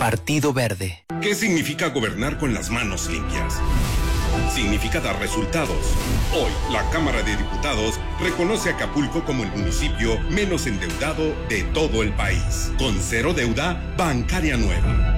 Partido Verde. ¿Qué significa gobernar con las manos limpias? Significa dar resultados. Hoy, la Cámara de Diputados reconoce a Acapulco como el municipio menos endeudado de todo el país, con cero deuda bancaria nueva.